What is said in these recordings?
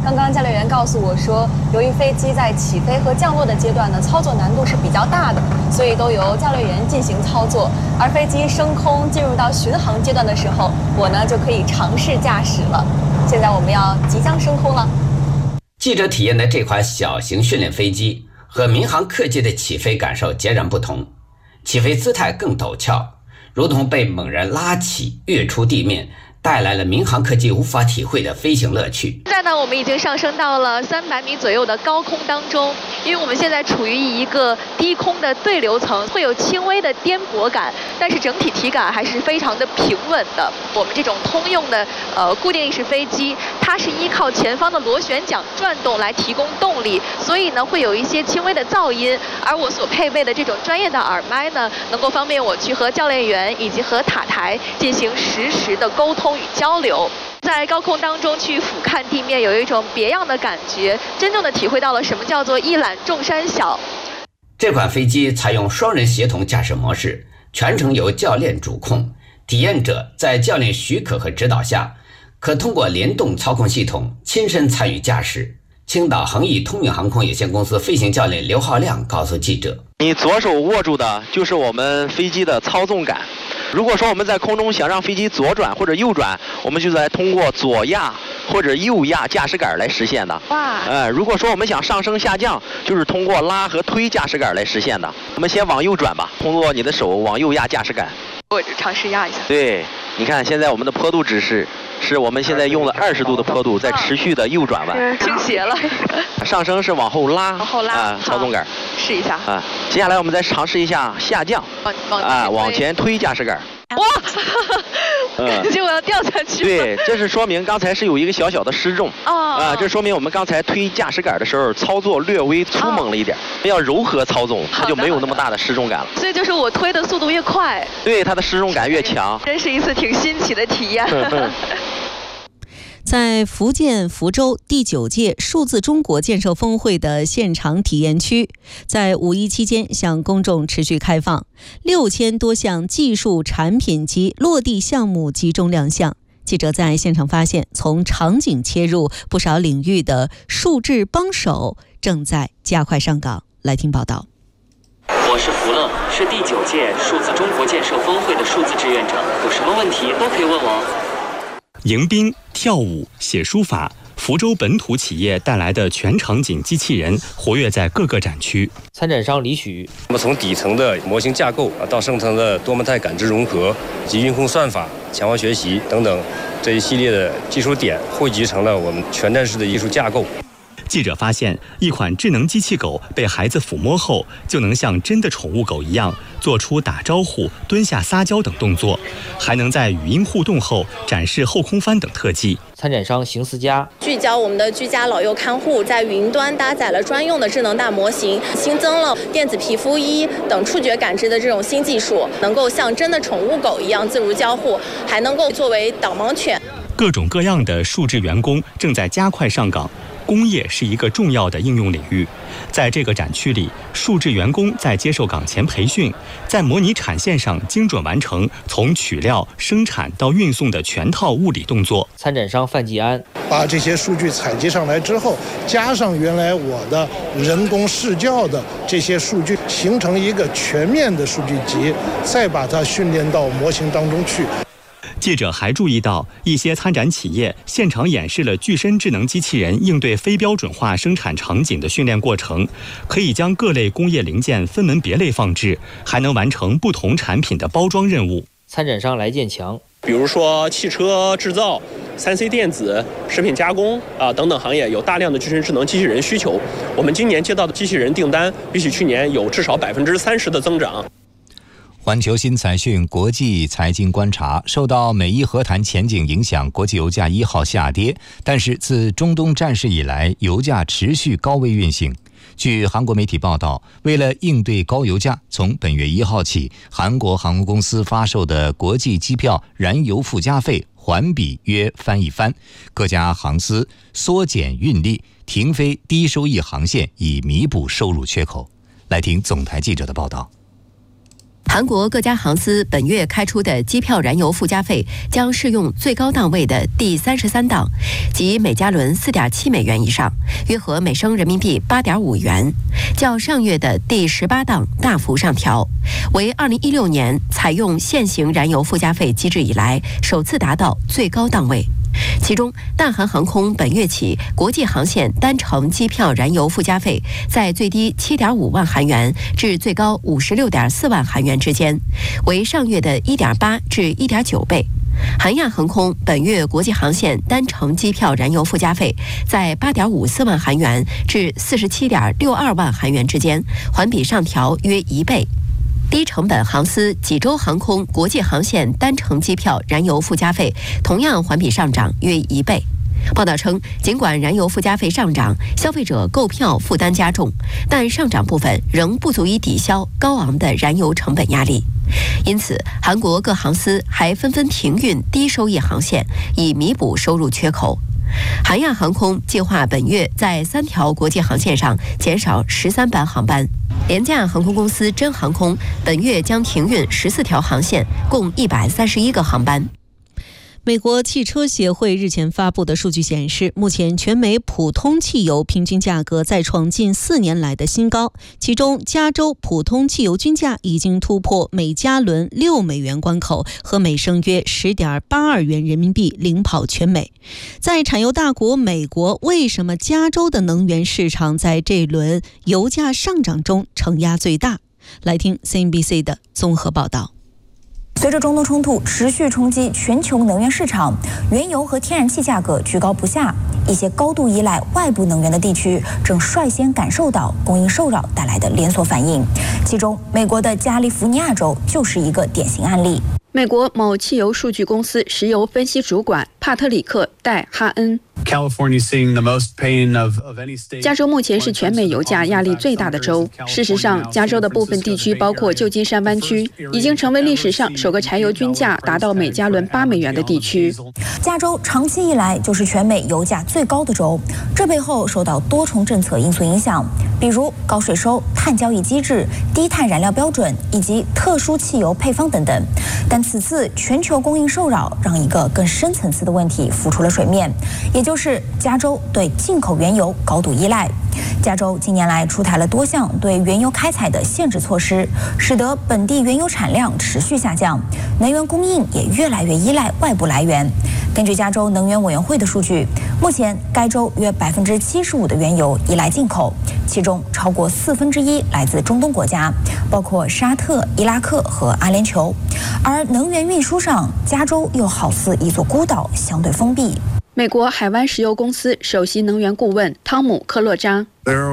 刚刚教练员告诉我说，由于飞机在起飞和降落的阶段呢，操作难度是比较大的，所以都由教练员进行操作。而飞机升空进入到巡航阶段的时候，我呢就可以尝试驾驶了。现在我们要即将升空了。 记者体验的这款小型训练飞机和民航客机的起飞感受截然不同，起飞姿态更陡峭，如同被猛然拉起跃出地面，带来了民航客机无法体会的飞行乐趣。 现在呢，我们已经上升到了300米左右的高空当中，因为我们现在处于一个低空的对流层，会有轻微的颠簸感，但是整体体感还是非常的平稳的。我们这种通用的固定翼式飞机，它是依靠前方的螺旋桨转动来提供动力，所以呢会有一些轻微的噪音。而我所配备的这种专业的耳麦呢，能够方便我去和教练员以及和塔台进行实时的沟通与交流。在高空当中去俯瞰地面，有一种别样的感觉，真正的体会到了什么叫做一览众山小。 这款飞机采用双人协同驾驶模式，全程由教练主控，体验者在教练许可和指导下，可通过联动操控系统亲身参与驾驶。青岛恒逸通运航空有限公司飞行教练刘浩亮告诉记者， 你左手握住的就是我们飞机的操纵杆。如果说我们在空中想让飞机左转或者右转，我们就在通过左压或者右压驾驶杆来实现的。如果说我们想上升下降，就是通过拉和推驾驶杆来实现的。我们先往右转吧，通过你的手往右压驾驶杆。 我尝试压一下。 对，你看现在我们的坡度指示是我们现在用了20度的坡度，在持续的右转弯。 倾斜了。 上升是往后拉，操纵杆。 试一下。 接下来我们再尝试一下下降。往前推驾驶杆。 哇！感觉我要掉下去了。 对，这是说明刚才是有一个小小的失重。这说明我们刚才推驾驶杆的时候操作略微粗猛了一点，要柔和操纵，它就没有那么大的失重感了。 所以就是我推的速度越快， 对，它的失重感越强。 真是一次挺新奇的体验。 在福建福州第9届数字中国建设峰会的现场体验区，在五一期间向公众持续开放，6000多项技术产品及落地项目集中亮相。记者在现场发现，从场景切入，不少领域的数字帮手正在加快上岗。来听报道。 我是福乐，是第9届数字中国建设峰会的数字志愿者，有什么问题都可以问我。 迎宾、跳舞、写书法，福州本土企业带来的全场景机器人活跃在各个展区。 参展商李许， 那么从底层的模型架构到上层的多模态感知融合及运控算法、强化学习等等这一系列的技术点汇集成了我们全站式的艺术架构。 记者发现，一款智能机器狗被孩子抚摸后，就能像真的宠物狗一样，做出打招呼、蹲下撒娇等动作，还能在语音互动后展示后空翻等特技。 参展商邢思佳， 聚焦我们的居家老幼看护，在云端搭载了专用的智能大模型，新增了电子皮肤衣等触觉感知的这种新技术，能够像真的宠物狗一样自如交互，还能够作为导盲犬。 各种各样的数字员工正在加快上岗。工业是一个重要的应用领域，在这个展区里，数字员工在接受岗前培训，在模拟产线上精准完成从取料、生产到运送的全套物理动作。 参展商范继安， 把这些数据采集上来之后，加上原来我的人工视教的这些数据，形成一个全面的数据集，再把它训练到模型当中去。 记者还注意到，一些参展企业现场演示了具身智能机器人应对非标准化生产场景的训练过程，可以将各类工业零件分门别类放置，还能完成不同产品的包装任务。 参展商来建强， 比如说汽车制造、3C 电子、食品加工等等行业有大量的具身智能机器人需求。我们今年接到的机器人订单比起去年有至少30%的增长。 环球新财讯国际财经观察，受到美伊和谈前景影响，国际油价1号下跌，但是自中东战事以来，油价持续高位运行。据韩国媒体报道，为了应对高油价，从本月1号起，韩国航空公司发售的国际机票燃油附加费环比约翻一番，各家航司缩减运力，停飞低收益航线，以弥补收入缺口。来听总台记者的报道。 韩国各家航司本月开出的机票燃油附加费将适用最高档位的第33档，即每加仑4.7美元以上，约合每升人民币8.5元，较上月的第18档大幅上调，为2016年采用现行燃油附加费机制以来首次达到最高档位。其中，大韩航空本月起国际航线单程机票燃油附加费在最低7.5万韩元至最高56.4万韩元之间，为上月的1.8至1.9倍。韩亚航空本月国际航线单程机票燃油附加费在8.54万韩元至47.62万韩元之间，环比上调约1倍。低成本航司济州航空国际航线单程机票燃油附加费同样环比上涨约1倍。报道称，尽管燃油附加费上涨，消费者购票负担加重，但上涨部分仍不足以抵消高昂的燃油成本压力。因此，韩国各航司还纷纷停运低收益航线，以弥补收入缺口。韩亚航空计划本月在3条国际航线上减少13班航班。廉价航空公司真航空本月将停运14条航线，共131个航班。 美国汽车协会日前发布的数据显示，目前全美普通汽油平均价格再创近4年来的新高，其中加州普通汽油均价已经突破每加仑6美元关口，和每升约10.82元人民币领跑全美。在产油大国美国，为什么加州的能源市场在这轮油价上涨中承压最大？来听 CNBC 的综合报道。 随着中东冲突持续冲击全球能源市场，原油和天然气价格居高不下，一些高度依赖外部能源的地区正率先感受到供应受扰带来的连锁反应。其中，美国的加利福尼亚州就是一个典型案例。 美国某汽油数据公司石油分析主管帕特里克·戴哈恩。加州目前是全美油价压力最大的州。事实上，加州的部分地区，包括旧金山湾区，已经成为历史上首个柴油均价达到每加仑8美元的地区。 加州长期以来就是全美油价最高的州，这背后受到多重政策因素影响，比如高税收、碳交易机制、低碳燃料标准以及特殊汽油配方等等。但此次全球供应受扰，让一个更深层次的问题浮出了水面，也就是加州对进口原油高度依赖。加州近年来出台了多项对原油开采的限制措施，使得本地原油产量持续下降，能源供应也越来越依赖外部来源。根据加州能源委员会的数据，目前该州约75%的原油依赖进口，其中超过1/4来自中东国家，包括沙特、伊拉克和阿联酋。而能源运输上，加州又好似一座孤岛，相对封闭。 美国海湾石油公司首席能源顾问汤姆·科洛扎。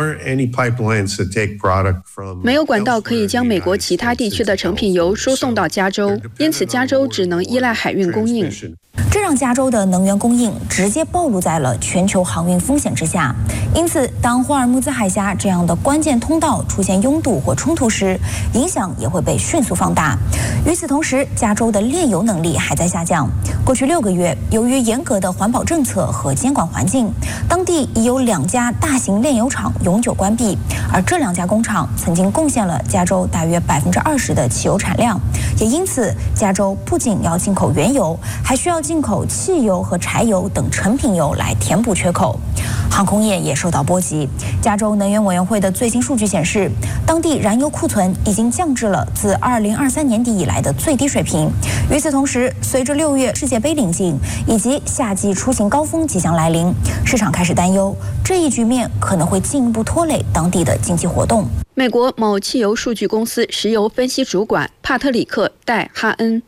没有管道可以将美国其他地区的成品油输送到加州，因此加州只能依赖海运供应。 这让加州的能源供应直接暴露在了全球航运风险之下。因此，当霍尔木兹海峡这样的关键通道出现拥堵或冲突时，影响也会被迅速放大。与此同时，加州的炼油能力还在下降。过去6个月，由于严格的环保政策和监管环境，当地已有2家大型炼油厂永久关闭，而这2家工厂曾经贡献了加州大约20%的汽油产量。也因此，加州不仅要进口原油，还需要进口汽油和柴油等成品油来填补缺口。航空业也受到波及。加州能源委员会的最新数据显示，当地燃油库存已经降至了自2023年底以来的最低水平。与此同时，随着6月世界杯临近，以及夏季出行高峰即将来临，市场开始担忧这一局面可能会进一步拖累当地的经济活动。 美国某汽油数据公司石油分析主管帕特里克·戴哈恩。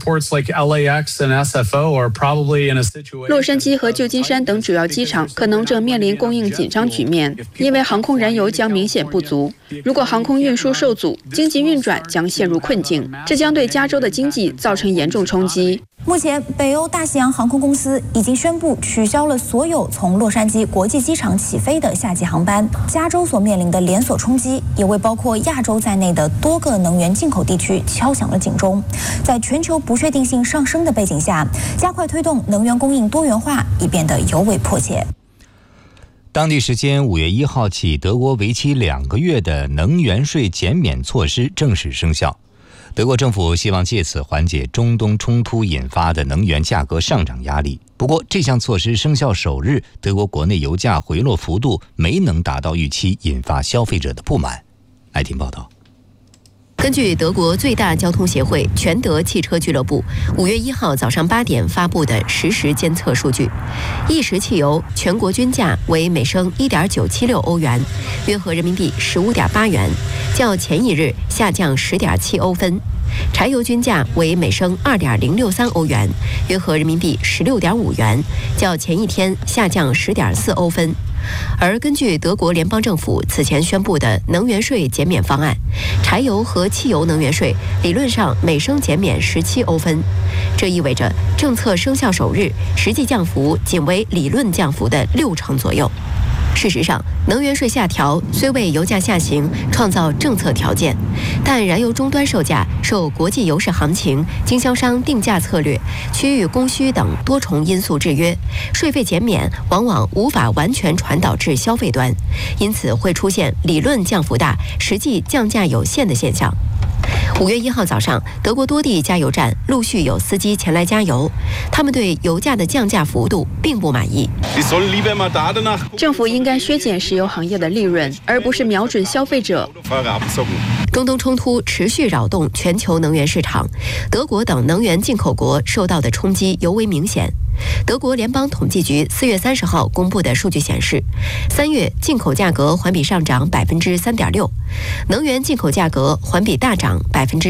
洛杉矶和旧金山等主要机场可能正面临供应紧张局面，因为航空燃油将明显不足。如果航空运输受阻，经济运转将陷入困境，这将对加州的经济造成严重冲击。 目前，北欧大西洋航空公司已经宣布取消了所有从洛杉矶国际机场起飞的夏季航班。加州所面临的连锁冲击，也为包括亚洲在内的多个能源进口地区敲响了警钟。在全球不确定性上升的背景下，加快推动能源供应多元化已变得尤为迫切。 当地时间5月1号起，德国为期2个月的能源税减免措施正式生效。 德国政府希望借此缓解中东冲突引发的能源价格上涨压力。不过，这项措施生效首日，德国国内油价回落幅度没能达到预期，引发消费者的不满。爱听报道。 根据德国最大交通协会全德汽车俱乐部5月1号早上8点发布的实时监测数据，一时汽油全国均价为每升1.976欧元，约合人民币15.8元，较前一日下降10.7欧分。柴油均价为每升2.063欧元，约合人民币16.5元，较前一天下降10.4欧分。而根据德国联邦政府此前宣布的能源税减免方案，柴油和汽油能源税理论上每升减免17欧分。这意味着政策生效首日，实际降幅仅为理论降幅的60%左右。事实上，能源税下调虽为油价下行创造政策条件，但燃油终端售价受国际油市行情、经销商定价策略、区域供需等多重因素制约，税费减免往往无法完全传导至消费端，因此会出现理论降幅大、实际降价有限的现象。5月1号早上，德国多地加油站陆续有司机前来加油，他们对油价的降价幅度并不满意。 政府应该削减石油行业的利润，而不是瞄准消费者。 中东冲突持续扰动全球能源市场，德国等能源进口国受到的冲击尤为明显。德国联邦统计局4月30号公布的数据显示，3月进口价格环比上涨3.6%，能源进口价格环比大涨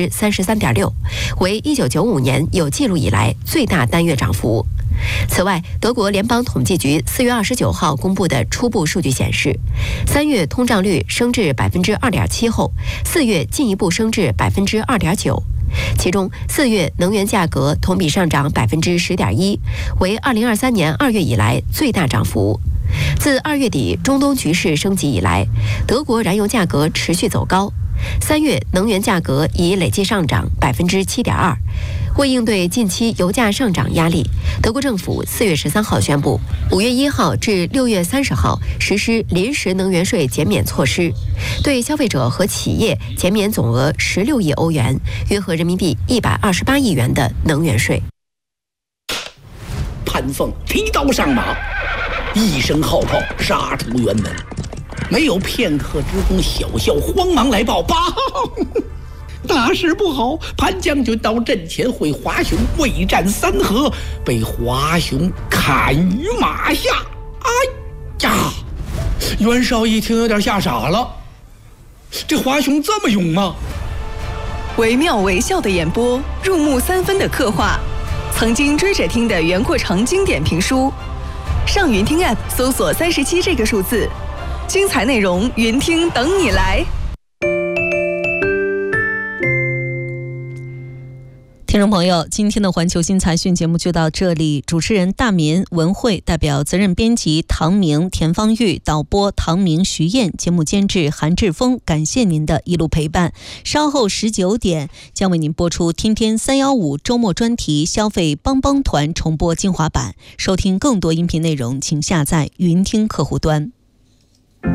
33.6%，为1995年有记录以来最大单月涨幅。此外，德国联邦统计局4月29号公布的初步数据显示，3月通胀率升至2.7%后，4月进一步升至2.9%。其中，4月能源价格同比上涨10.1%，为2023年2月以来最大涨幅。自2月底中东局势升级以来，德国燃油价格持续走高，3月能源价格已累计上涨7.2%。为应对近期油价上涨压力，德国政府4月13号宣布，5月1号至6月30号实施临时能源税减免措施，对消费者和企业减免总额16亿欧元，约合人民币128亿元的能源税。 潘凤提刀上马，一声号炮杀出辕门，没有片刻之功，小校慌忙来报：报，大事不好！潘将军到阵前会华雄未战3合，被华雄砍于马下。哎呀！袁绍一听有点吓傻了，这华雄这么勇吗？ 惟妙惟肖的演播，入木3分的刻画，曾经追着听的袁阔成经典评书。上云听 App 搜索37这个数字，精彩内容云听等你来。 听众朋友，今天的环球新财讯节目就到这里。主持人大民、文慧，代表责任编辑唐明、田方玉，导播唐明、徐燕，节目监制韩志峰。感谢您的一路陪伴。稍后19点将为您播出天天315周末专题消费帮帮团重播精华版。收听更多音频内容，请下载云听客户端。